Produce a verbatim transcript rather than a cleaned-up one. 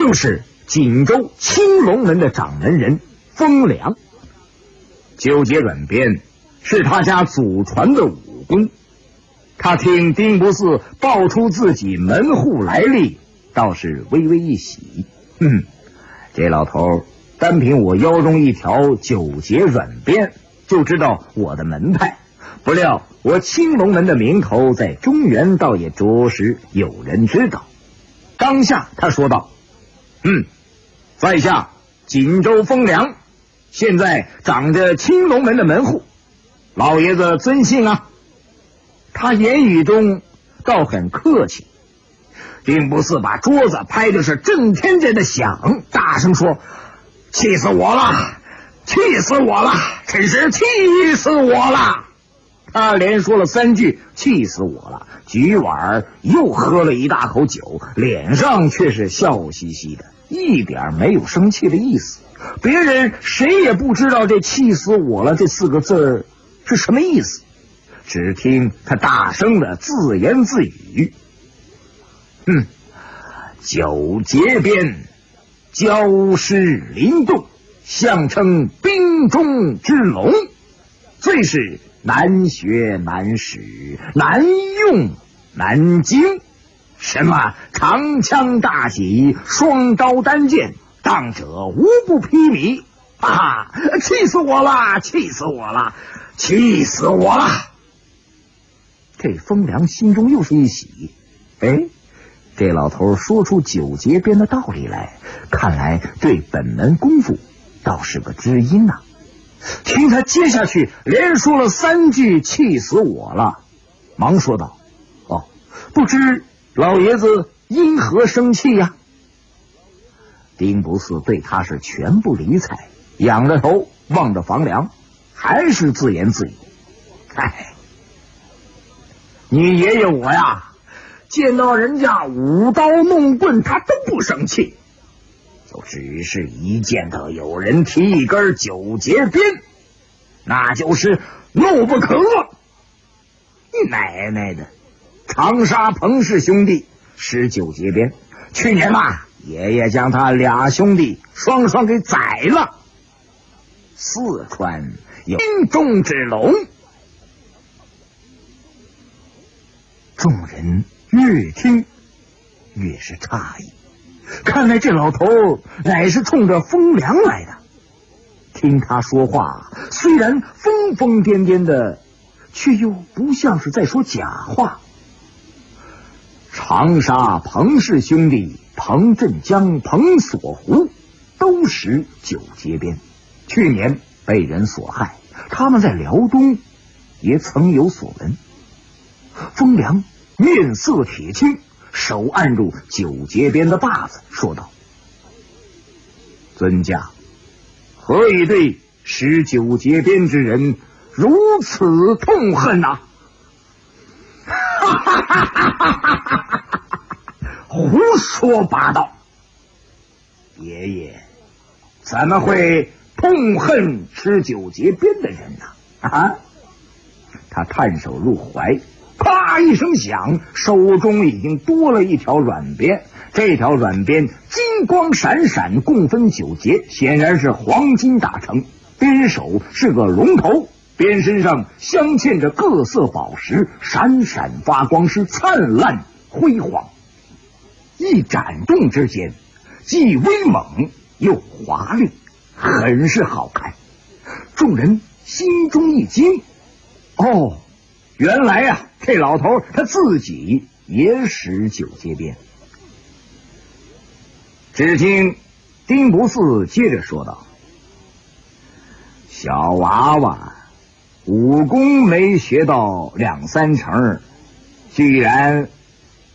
就是锦州青龙门的掌门人风凉。九节软鞭是他家祖传的武功，他听丁不嗣报出自己门户来历，倒是微微一喜。哼，这老头单凭我腰中一条九节软鞭就知道我的门派，不料我青龙门的名头在中原倒也着实有人知道。当下他说道：嗯，在下锦州风凉，现在掌着青龙门的门户，老爷子尊姓啊？他言语中倒很客气。丁不嗣把桌子拍的是震天震的响，大声说：气死我了，气死我了，真是气死我了。他连说了三句气死我了，举碗又喝了一大口酒，脸上却是笑嘻嘻的，一点没有生气的意思。别人谁也不知道这气死我了这四个字是什么意思，只听他大声的自言自语：嗯，九节鞭交师灵动，象称兵中之龙，最是难学难使，难用难精。什么长枪大戟，双刀单剑，当者无不披靡。啊，气死我了，气死我了，气死我了。这风凉心中又是一喜，哎，这老头说出九节鞭的道理来，看来对本门功夫倒是个知音呐、啊。听他接下去连说了三句气死我了，忙说道：哦，不知老爷子因何生气呀、啊？丁不嗣对他是全不理睬，仰着头望着房梁，还是自言自语：嗨，你爷爷我呀，见到人家舞刀弄棍他都不生气，就只是一见到有人提一根九节鞭，那就是怒不可遏。奶奶的，长沙彭氏兄弟使九节鞭，去年嘛，爷爷将他俩兄弟双双给宰了。四川有兵中之龙。众人越听越是诧异，看来这老头乃是冲着风凉来的。听他说话虽然疯疯癫癫的，却又不像是在说假话。长沙彭氏兄弟彭振江、彭锁湖都识九节鞭，去年被人所害，他们在辽东也曾有所闻。风凉面色铁青，手按住九节鞭的把子，说道：尊驾，何以对使九节鞭之人如此痛恨呐、啊？胡说八道！爷爷怎么会痛恨吃九节鞭的人呢？啊！他探手入怀，啪一声响，手中已经多了一条软鞭。这条软鞭金光闪闪，共分九节，显然是黄金打成。鞭手是个龙头，鞭身上镶嵌着各色宝石，闪闪发光，是灿烂辉煌。一展动之间，既威猛又华丽，很是好看。众人心中一惊，哦，原来呀、啊，这老头他自己也使九节鞭。只听丁不嗣接着说道：小娃娃武功没学到两三成，居然